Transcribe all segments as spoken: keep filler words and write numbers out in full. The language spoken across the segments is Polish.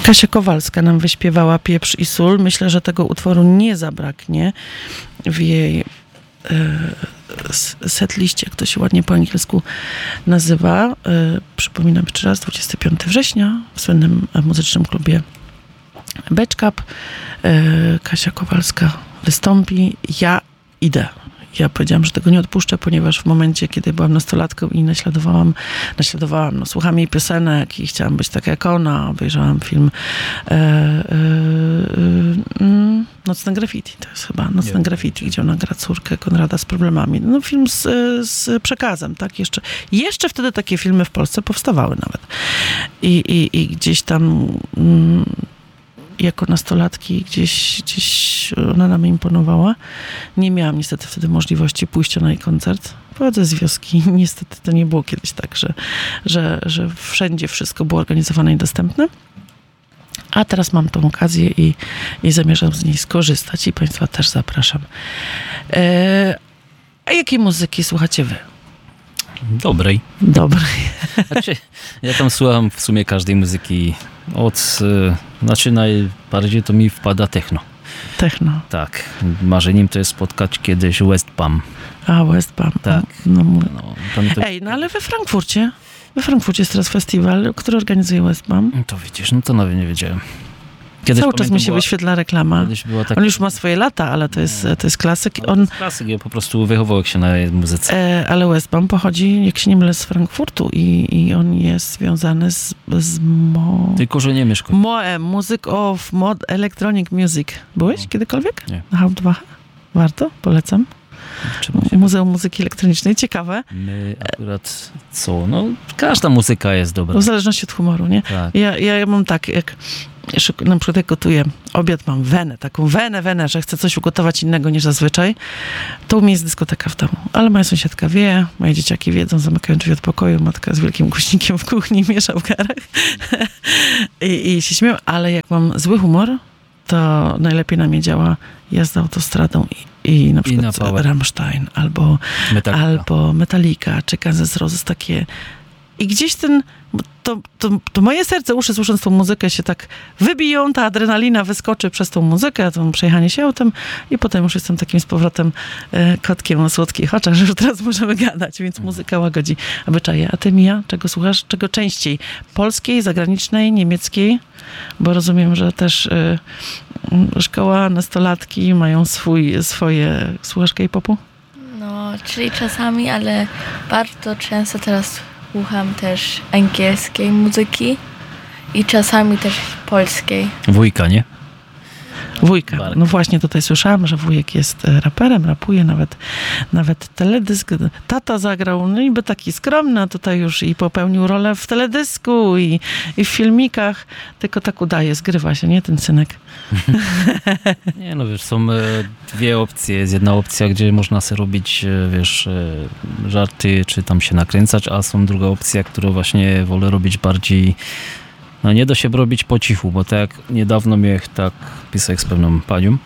Kasia Kowalska nam wyśpiewała Pieprz i sól. Myślę, że tego utworu nie zabraknie w jej setliście, jak to się ładnie po angielsku nazywa. Przypominam jeszcze raz, dwudziestego piątego września w słynnym muzycznym klubie Beach Cup. Kasia Kowalska wystąpi. Ja idę. Ja powiedziałam, że tego nie odpuszczę, ponieważ w momencie, kiedy byłam nastolatką i naśladowałam, naśladowałam, no, słucham jej piosenek i chciałam być taka jak ona, obejrzałam film e, e, e, Nocne Graffiti, to jest chyba Nocne Graffiti, gdzie ona gra córkę Konrada z problemami. No film z, z przekazem, tak? Jeszcze, jeszcze wtedy takie filmy w Polsce powstawały nawet. I, i, i gdzieś tam mm, jako nastolatki gdzieś, gdzieś ona nam imponowała. Nie miałam niestety wtedy możliwości pójścia na jej koncert. Pochodzę z wioski. Niestety to nie było kiedyś tak, że, że, że wszędzie wszystko było organizowane i dostępne. A teraz mam tą okazję i, i zamierzam z niej skorzystać i Państwa też zapraszam. E, a jakiej muzyki słuchacie wy? Dobrej. Dobrej. Znaczy, ja tam słucham w sumie każdej muzyki. Od, znaczy najbardziej to mi wpada techno. Techno. Tak. Marzeniem to jest spotkać kiedyś West Palm. A, West Palm. Tak. No, no, no, to... Ej, no ale we Frankfurcie, we Frankfurcie jest teraz festiwal, który organizuje West Palm. To widzisz, no to nawet nie wiedziałem. Kiedyś Cały czas mi się była, wyświetla reklama. Taka... On już ma swoje lata, ale to jest, to jest klasyk. No, On, to jest klasyk, ja po prostu wychował się na muzyce. E, ale West Palm pochodzi, jak się nie mylę, z Frankfurtu i, i on jest związany z, z mo... Tylko, że nie mieszka. Moem, Music of Mod Electronic Music. Byłeś no. kiedykolwiek? Nie. Na H dwa? Warto? Polecam. Muzeum Muzyki Elektronicznej. Ciekawe. My akurat co? No, każda muzyka jest dobra. W zależności od humoru, nie? Tak. Ja, ja mam tak, jak na przykład jak gotuję obiad, mam wenę, taką wenę, wenę, że chcę coś ugotować innego niż zazwyczaj, to u mnie jest dyskoteka w domu. Ale moja sąsiadka wie, moje dzieciaki wiedzą, zamykają drzwi od pokoju, matka z wielkim głośnikiem w kuchni miesza w garach I, i się śmieją, ale jak mam zły humor, to najlepiej na mnie działa jazda autostradą i, i na przykład I na Rammstein, albo Metallica. albo Metallica, czy Kansas Roses, takie. I gdzieś ten, to, to, to moje serce, uszy słysząc tą muzykę się tak wybiją, ta adrenalina wyskoczy przez tą muzykę, to przejechanie się autem i potem już jestem takim z powrotem e, kotkiem o słodkich oczach, że już teraz możemy gadać, więc muzyka łagodzi obyczaje. A ty, Mija, czego słuchasz? Czego częściej? Polskiej, zagranicznej, niemieckiej? Bo rozumiem, że też e, szkoła, nastolatki mają swój, swoje... Słuchasz K-popu? No, czyli czasami, ale bardzo często teraz słucham też angielskiej muzyki i czasami też polskiej. Wujka, nie? Wujka. No właśnie tutaj słyszałam, że wujek jest raperem, rapuje, nawet, nawet teledysk. Tata zagrał, no niby taki skromny, a tutaj już i popełnił rolę w teledysku i, i w filmikach, tylko tak udaje, zgrywa się, nie? Ten synek. Nie, no wiesz, są dwie opcje. Jest jedna opcja, gdzie można sobie robić, wiesz, żarty, czy tam się nakręcać, a są druga opcja, którą właśnie wolę robić bardziej. No nie da się robić po cichu, bo tak niedawno miałem tak pisać z pewną panią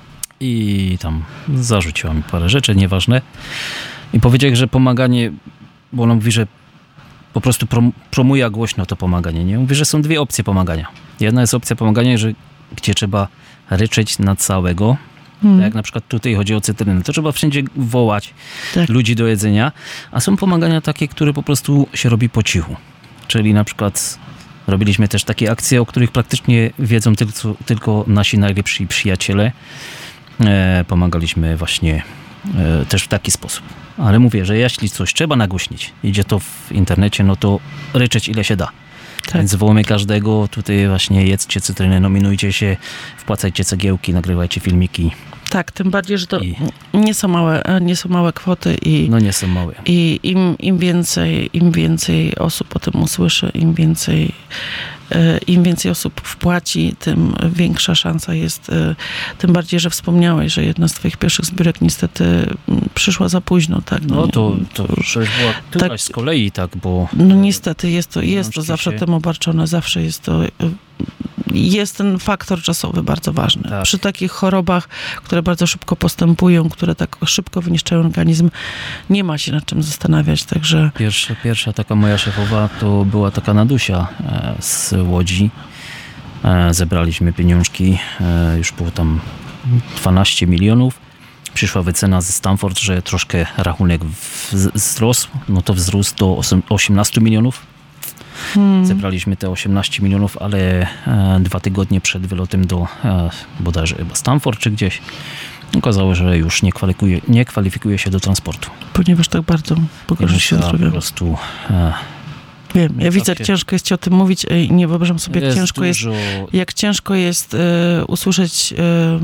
i tam zarzuciła mi parę rzeczy, nieważne. I powiedział, że pomaganie, bo ona mówi, że po prostu prom, promuje głośno to pomaganie, nie? Mówi, że są dwie opcje pomagania. Jedna jest opcja pomagania, że gdzie trzeba ryczeć na całego, hmm. tak jak na przykład tutaj chodzi o cytrynę, to trzeba wszędzie wołać tak. ludzi do jedzenia, a są pomagania takie, które po prostu się robi po cichu. Czyli na przykład robiliśmy też takie akcje, o których praktycznie wiedzą tylko, tylko nasi najlepsi przyjaciele. E, pomagaliśmy właśnie e, też w taki sposób. Ale mówię, że jeśli coś trzeba nagłośnić, idzie to w internecie, no to ryczeć ile się da. Tak. Więc wołamy każdego, tutaj właśnie jedzcie cytrynę, nominujcie się, wpłacajcie cegiełki, nagrywajcie filmiki. Tak, tym bardziej, że to I... nie są małe, nie są małe kwoty i no nie są małe. I im, im więcej, im więcej osób o tym usłyszy, im więcej im więcej osób wpłaci, tym większa szansa jest, tym bardziej, że wspomniałeś, że jedna z twoich pierwszych zbiórek niestety przyszła za późno, tak? No, no to, to już była któraś tak, z kolei, tak, bo... No niestety jest to, jest to zawsze się... tym obarczone, zawsze jest to... Jest ten faktor czasowy bardzo ważny. Tak. Przy takich chorobach, które bardzo szybko postępują, które tak szybko wyniszczają organizm, nie ma się nad czym zastanawiać, także... Pierwsza, pierwsza taka moja szefowa to była taka Nadusia z Łodzi E, zebraliśmy pieniążki, e, już było tam dwanaście milionów. Przyszła wycena ze Stanford, że troszkę rachunek w- wzrósł, no to wzrósł do osiemnaście milionów. Hmm. Zebraliśmy te osiemnaście milionów, ale e, dwa tygodnie przed wylotem do e, bodajże chyba Stanford czy gdzieś okazało, że już nie kwalifikuje, nie kwalifikuje się do transportu. Ponieważ tak bardzo pogorszył się zdrowie. Po prostu... E, Wiem, ja tak widzę, jak się... ciężko jest ci o tym mówić i nie wyobrażam sobie, jak jest ciężko dużo... jest, jak ciężko jest e, usłyszeć e,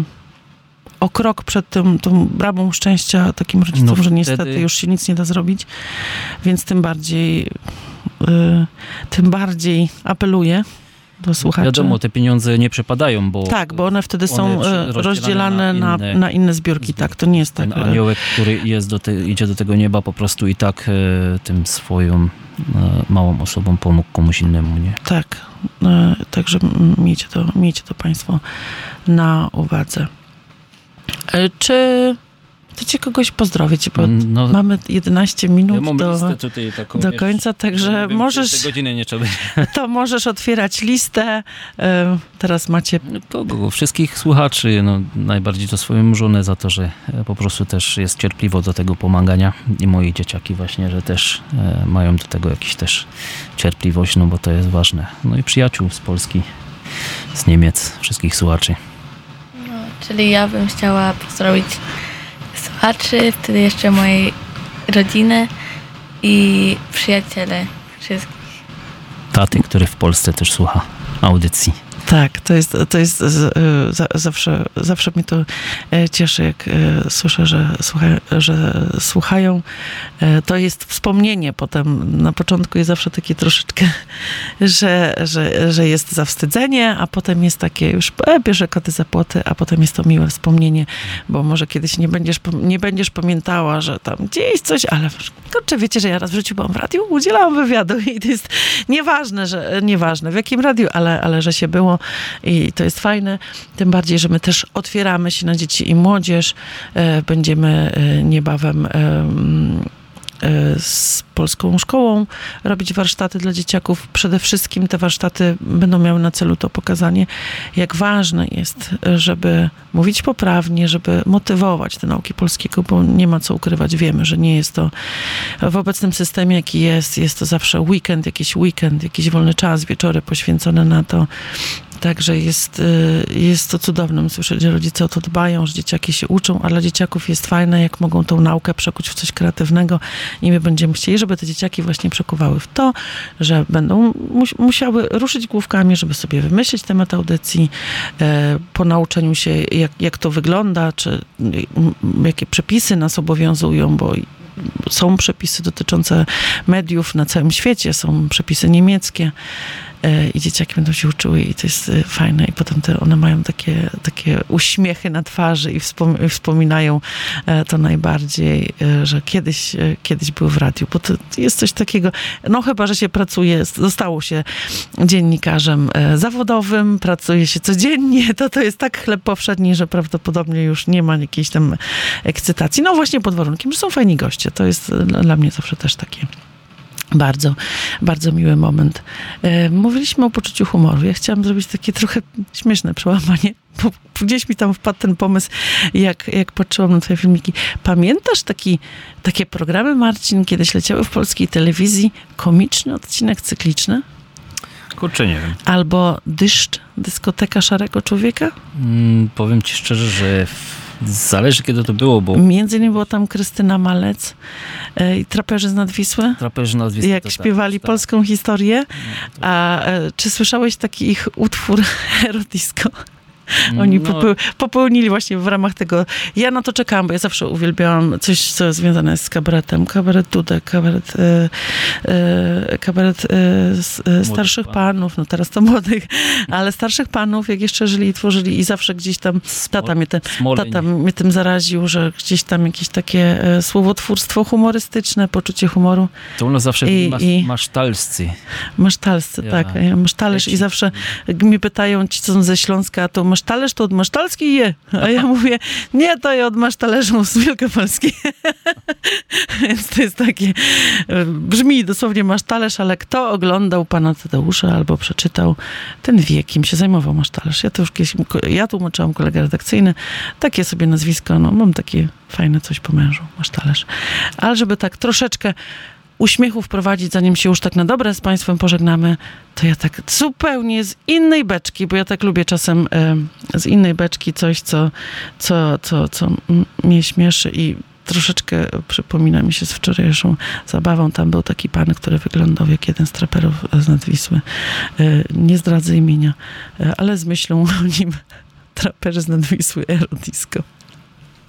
o krok przed tym, tą bramą szczęścia takim rodzicom, no że niestety wtedy... już się nic nie da zrobić, więc tym bardziej e, tym bardziej apeluję do słuchaczy. Wiadomo, te pieniądze nie przepadają, bo... Tak, bo one wtedy one są rozdzielane, rozdzielane na, na, inne, na inne zbiorki, tak, to nie jest tak. Ten aniołek, który jest do te, idzie do tego nieba, po prostu i tak e, tym swoją e, małą osobą pomógł komuś innemu, nie? Tak, e, także miejcie to, miejcie to państwo na uwadze. E, czy chcecie kogoś pozdrowić? Bo no, mamy jedenaście minut ja mam do, taką, do końca, wiesz, także wiem, możesz... godziny nie trzeba. To możesz otwierać listę. Teraz macie... Kogo? Wszystkich słuchaczy. No, najbardziej to swoją żonę za to, że po prostu też jest cierpliwa do tego pomagania i moje dzieciaki właśnie, że też e, mają do tego jakąś też cierpliwość, no bo to jest ważne. No i przyjaciół z Polski, z Niemiec, wszystkich słuchaczy. No, czyli ja bym chciała pozdrowić słuchaczy, wtedy jeszcze mojej rodziny i przyjaciele wszystkich. Taty, który w Polsce też słucha audycji. Tak, to jest, to jest z, zawsze, zawsze mnie to cieszy, jak słyszę, że, słucha, że słuchają. To jest wspomnienie potem. Na początku jest zawsze takie troszeczkę, że, że, że jest zawstydzenie, a potem jest takie już e, bierze koty za płoty, a potem jest to miłe wspomnienie, bo może kiedyś nie będziesz, nie będziesz pamiętała, że tam gdzieś coś, ale kurczę, wiecie, że ja raz w życiu byłam w radiu, udzielałam wywiadu i to jest nieważne, że nieważne w jakim radiu, ale, ale że się było i to jest fajne. Tym bardziej, że my też otwieramy się na dzieci i młodzież. Będziemy niebawem z Polską Szkołą robić warsztaty dla dzieciaków. Przede wszystkim te warsztaty będą miały na celu to pokazanie, jak ważne jest, żeby mówić poprawnie, żeby motywować te nauki polskiego, bo nie ma co ukrywać. Wiemy, że nie jest to w obecnym systemie, jaki jest, jest to zawsze weekend, jakiś weekend, jakiś wolny czas, wieczory poświęcone na to. Także jest, jest to cudowne słyszeć, że rodzice o to dbają, że dzieciaki się uczą, a dla dzieciaków jest fajne, jak mogą tą naukę przekuć w coś kreatywnego i my będziemy chcieli, żeby te dzieciaki właśnie przekuwały w to, że będą mus- musiały ruszyć główkami, żeby sobie wymyślić temat audycji, e, po nauczeniu się, jak, jak to wygląda, czy m, jakie przepisy nas obowiązują, bo są przepisy dotyczące mediów na całym świecie, są przepisy niemieckie i dzieciaki będą się uczyły i to jest fajne i potem te, one mają takie, takie uśmiechy na twarzy i wspom- wspominają to najbardziej, że kiedyś, kiedyś były w radiu, bo to jest coś takiego, no chyba, że się pracuje, zostało się dziennikarzem zawodowym, pracuje się codziennie, to to jest tak chleb powszedni, że prawdopodobnie już nie ma jakiejś tam ekscytacji. No właśnie pod warunkiem, że są fajni goście. To jest dla mnie zawsze też takie Bardzo, bardzo miły moment. E, mówiliśmy o poczuciu humoru. Ja chciałam zrobić takie trochę śmieszne przełamanie, bo gdzieś mi tam wpadł ten pomysł, jak, jak patrzyłam na twoje filmiki. Pamiętasz taki, takie programy, Marcin, kiedyś leciały w polskiej telewizji, komiczny odcinek cykliczny? Kurczę, nie wiem. Albo Dyszcz, dyskoteka Szarego Człowieka? Mm, powiem ci szczerze, że zależy, kiedy to było, bo... Między innymi była tam Krystyna Malec i e, Traperzy z Nadwisły. Traperzy nad Wisłą. Jak śpiewali tak, polską tak. historię. A e, czy słyszałeś taki ich utwór Erotisko? Oni no. popeł, popełnili właśnie w ramach tego. Ja na to czekałam, bo ja zawsze uwielbiałam coś, co związane jest z kabaretem. Kabaret Dudek, kabaret, e, e, kabaret e, starszych pan. panów, no teraz to młodych, ale starszych panów, jak jeszcze żyli i tworzyli i zawsze gdzieś tam tata mnie, te, tata mnie tym zaraził, że gdzieś tam jakieś takie e, słowotwórstwo humorystyczne, poczucie humoru. To u nas zawsze I, masz, i, masztalscy. Masztalscy, ja. tak. Ja masztalerz i zawsze jak mnie pytają ci, co są ze Śląska, to masz talerz, to od masztalskiej je. A ja mówię, nie, to ja od masz talerzu z Wielkopolski. Więc to jest takie, brzmi dosłownie masz talerz, ale kto oglądał pana Tadeusza albo przeczytał, ten wie, kim się zajmował masz talerz. Ja to już kiedyś, ja tłumaczyłam kolega redakcyjny, takie sobie nazwisko, no mam takie fajne coś po mężu, masz talerz. Ale żeby tak troszeczkę uśmiechu wprowadzić, zanim się już tak na dobre z państwem pożegnamy, to ja tak zupełnie z innej beczki, bo ja tak lubię czasem y, z innej beczki coś, co, co, co, co mnie śmieszy i troszeczkę przypomina mi się z wczorajszą zabawą. Tam był taki pan, który wyglądał jak jeden z traperów z Nadwisły. Y, nie zdradzę imienia, y, ale z myślą o nim traperzy z Nadwisły Aerodisco.